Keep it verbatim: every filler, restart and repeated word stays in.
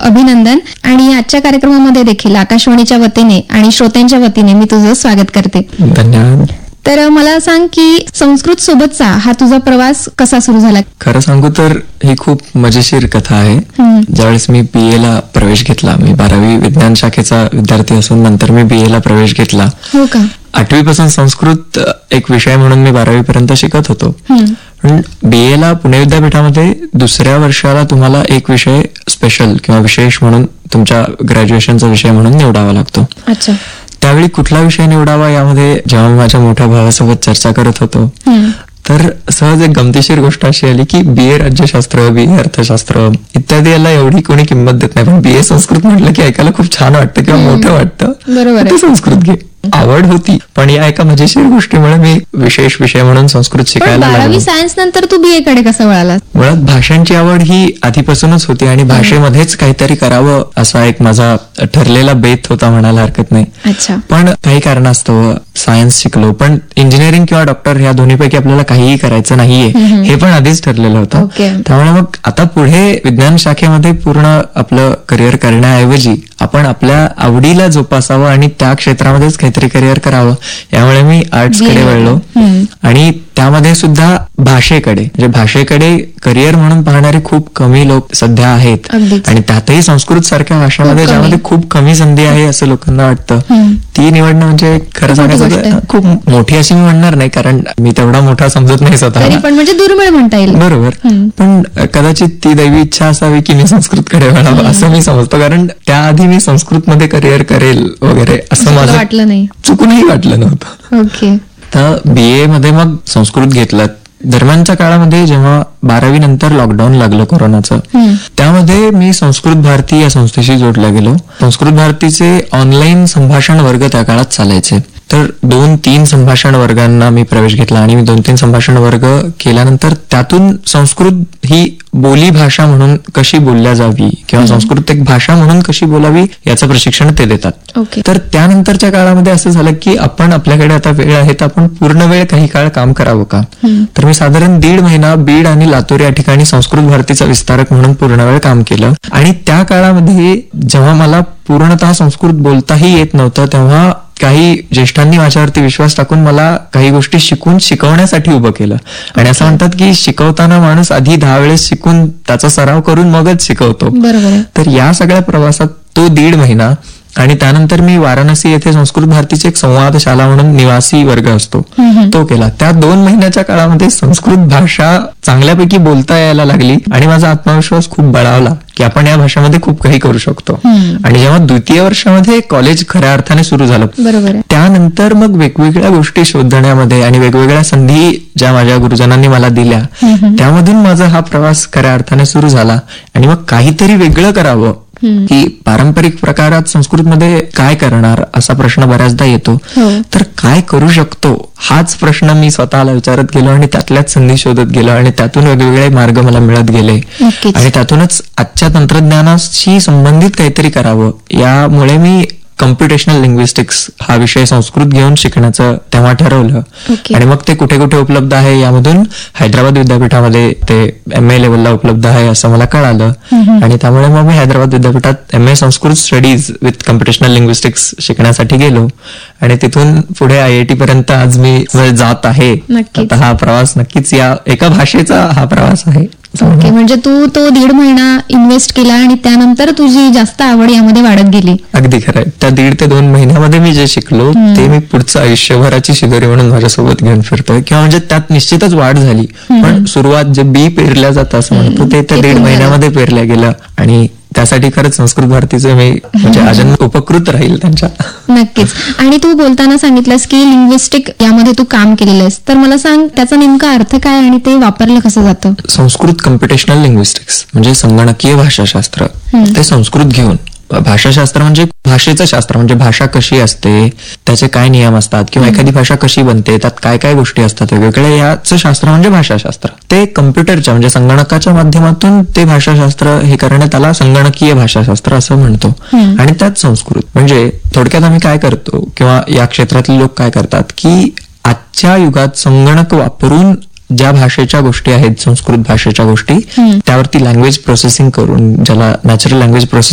अभिनंदन. आणि आजच्या कार्यक्रमामध्ये देखील आकाशवाणीच्या वतीने आणि श्रोत्यांच्या वतीने मी तुझं स्वागत करते. धन्यवाद. तर मला सांग की संस्कृत सोबतचा हा तुझा प्रवास कसा सुरू झाला? खरं सांगू तर ही खूप मजेशीर कथा आहे. ज्यावेळेस मी बी ए ला प्रवेश घेतला, मी बारावी विज्ञान शाखेचा विद्यार्थी असून नंतर मी बी ए ला प्रवेश घेतला. हो का? आठवी पासून संस्कृत एक विषय म्हणून मी बारावी पर्यंत शिकत होतो. पण बी ए ला पुणे विद्यापीठामध्ये दुसऱ्या वर्षाला तुम्हाला एक विषय स्पेशल किंवा विशेष म्हणून तुमच्या ग्रॅज्युएशनचा विषय म्हणून निवडावा लागतो. अच्छा. त्यावेळी कुठला विषय निवडावा यामध्ये जेव्हा मी माझ्या मोठ्या भावासोबत चर्चा करत होतो तर सहज एक गमतीशीर गोष्ट अशी आली की बी ए राज्यशास्त्र, बी ए अर्थशास्त्र इत्यादी याला एवढी कोणी किंमत देत नाही, पण बी ए संस्कृत म्हटलं की ऐकायला खूप छान वाटतं किंवा मोठं वाटतं. बरोबर. ते संस्कृत घे. आवड होती, पण या एका मजेशीर गोष्टीमुळे मी विशेष विषय म्हणून संस्कृत शिकायला लागलो. बारावी सायन्स नंतर तू बीए कडे कसं वळाला? मुळात भाषांची आवड ही आधीपासूनच होती आणि भाषेमध्येच काहीतरी करावं असा एक माझा ठरलेला बेत होता म्हणायला हरकत नाही. अच्छा. पण काही कारणास्तव सायन्स शिकलो, पण इंजिनिअरिंग किंवा डॉक्टर ह्या दोन्हीपैकी आपल्याला काहीही करायचं नाहीये हे पण आधीच ठरलेलं होतं. त्यामुळे मग आता पुढे विज्ञान शाखेमध्ये पूर्ण आपलं करिअर करण्याऐवजी आपण आपल्या आवडीला जोपासावं आणि त्या क्षेत्रामध्येच काहीतरी करिअर करावं, यामुळे मी आर्ट्सकडे वळलो. आणि त्यामध्ये सुद्धा भाषेकडे, म्हणजे भाषेकडे करिअर म्हणून पाहणारे खूप कमी लोक सध्या आहेत. आणि त्यातही संस्कृत सारख्या भाषेमध्ये ज्यामध्ये खूप कमी संधी आहे असं लोकांना वाटतं, ती निवडणं म्हणजे खरं सांगायचं खूप मोठी अशी मी म्हणणार नाही, कारण मी तेवढा मोठा समजत नाही स्वतः, पण म्हणजे दुर्मिळ म्हणता येईल. बरोबर. पण कदाचित ती दैवी इच्छा असावी की मी संस्कृतकडे वळावं असं मी समजतो, कारण त्याआधी मी संस्कृतमध्ये करिअर करेल वगैरे असं माझं वाटलं नाही, चुकूनही वाटलं नव्हतं. ओके. तर बीए मध्ये मग संस्कृत घेतलं. दरम्यानच्या काळामध्ये जेव्हा बारावी नंतर लॉकडाऊन लागलं कोरोनाचं, त्यामध्ये मी संस्कृत भारती या संस्थेशी जोडला गेलो. संस्कृत भारतीचे ऑनलाईन संभाषण वर्ग त्या काळात चालायचे, तर दोन तीन संभाषण वर्गांना मी प्रवेश घेतला आणि मी दोन तीन संभाषण वर्ग केल्यानंतर त्यातून संस्कृत ही बोली भाषा म्हणून कशी बोलल्या जावी किंवा संस्कृत एक भाषा म्हणून कशी बोलावी याचं प्रशिक्षण ते देतात. तर त्यानंतरच्या काळामध्ये असं झालं की आपण आपल्याकडे आता वेळ आहे तर आपण पूर्ण वेळ काही काळ काम करावं का. तर मी साधारण दीड महिना बीड आणि लातूर या ठिकाणी संस्कृत भारतीचा विस्तारक म्हणून पूर्ण वेळ काम केलं. आणि त्या काळामध्ये जेव्हा मला पूर्णतः संस्कृत बोलताही येत नव्हतं, तेव्हा काही ज्येष्ठांनी माझ्यावरती विश्वास टाकून मला काही गोष्टी शिकून शिकवण्यासाठी उभं केलं. आणि असं म्हणतात की शिकवताना माणूस आधी दहा वेळेस शिकून त्याचा सराव करून मगच शिकवतो. तर या सगळ्या प्रवासात तो दीड महिना आणि त्यानंतर मी वाराणसी येथे संस्कृत भारतीची एक संवादशाला म्हणून निवासी वर्ग असतो तो केला. त्या दोन महिन्याच्या काळामध्ये संस्कृत भाषा चांगल्यापैकी बोलता यायला लागली आणि माझा आत्मविश्वास खूप बळावला की आपण या भाषेमध्ये खूप काही करू शकतो. आणि जेव्हा द्वितीय वर्षामध्ये कॉलेज खऱ्या अर्थाने सुरू झालं, त्यानंतर मग वेगवेगळ्या गोष्टी शोधण्यामध्ये आणि वेगवेगळ्या संधी ज्या माझ्या गुरुजनांनी मला दिल्या त्यामधून माझा हा प्रवास खऱ्या अर्थाने सुरू झाला. आणि मग काहीतरी वेगळं करावं की पारंपरिक प्रकारात संस्कृतमध्ये काय करणार असा प्रश्न बऱ्याचदा येतो. तर काय करू शकतो हाच प्रश्न मी स्वतःला विचारत गेलो आणि त्यातल्याच संधी शोधत गेलो आणि त्यातून वेगवेगळे मार्ग मला मिळत गेले. आणि त्यातूनच आजच्या तंत्रज्ञानाशी संबंधित काहीतरी करावं, यामुळे मी कम्प्युटेशनल लिंग्विस्टिक्स हा विषय संस्कृत घेऊन शिकण्याचं तेव्हा ठरवलं. आणि मग ते कुठे कुठे उपलब्ध आहे यामधून हैदराबाद विद्यापीठामध्ये ते एम ए लेवलला उपलब्ध आहे असं मला कळालं. आणि त्यामुळे मग मी हैदराबाद विद्यापीठात M A Sanskrit studies with computational linguistics शिकण्यासाठी गेलो आणि तिथून पुढे आय आय टी पर्यंत आज मी जात आहे. आता हा प्रवास नक्कीच या एका भाषेचा हा प्रवास आहे. ओके. म्हणजे तू तो दीड महिना इन्व्हेस्ट केला आणि त्यानंतर तुझी जास्त आवड यामध्ये वाढत गेली. अगदी खरं आहे. त्या दीड ते दोन महिन्यामध्ये मी जे शिकलो ते मी पुढचं आयुष्यभराची शिदोरी म्हणून माझ्यासोबत घेऊन फिरतोय किंवा म्हणजे त्यात निश्चितच वाढ झाली. पण सुरुवात जे बी पेरल्या जातं असं म्हणतो ते त्या दीड महिन्यामध्ये पेरल्या गेलं आणि त्यासाठी खरंच संस्कृत भारतीचे मी म्हणजे अजून उपकृत राहील त्यांच्या. नक्कीच. आणि तू बोलताना सांगितलंस की लिंग्विस्टिक यामध्ये तू काम केलेलं आहेस, तर मला सांग त्याचा नेमका अर्थ काय आणि ते वापरलं कसं जातं? संस्कृत कम्प्युटेशनल लिंग्विस्टिक्स म्हणजे संगणकीय भाषाशास्त्र. ते संस्कृत घेऊन भाषाशास्त्र म्हणजे भाषेचं शास्त्र, म्हणजे भाषा कशी असते, त्याचे काय नियम असतात किंवा एखादी भाषा कशी बनते, त्यात काय काय गोष्टी असतात वेगवेगळे, याचं शास्त्र म्हणजे भाषाशास्त्र. ते कम्प्युटरच्या म्हणजे संगणकाच्या माध्यमातून ते भाषाशास्त्र हे करणे त्याला संगणकीय भाषाशास्त्र असं म्हणतो. आणि त्यात संस्कृत म्हणजे थोडक्यात आम्ही काय करतो किंवा या क्षेत्रातले लोक काय करतात की आजच्या युगात संगणक वापरून ज्या भाषेच्या गोष्टी आहेत संस्कृत भाषेच्या गोष्टी त्यावरती लँग्वेज प्रोसेसिंग करून, ज्याला नॅचरल लँग्वेज प्रोसेसिंग